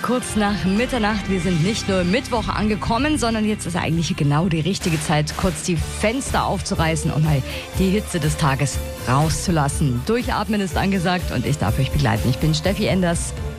kurz nach Mitternacht. Wir sind nicht nur Mittwoch angekommen, sondern jetzt ist eigentlich genau die richtige Zeit, kurz die Fenster aufzureißen und mal die Hitze des Tages rauszulassen. Durchatmen ist angesagt und ich darf euch begleiten. Ich bin Steffi Enders.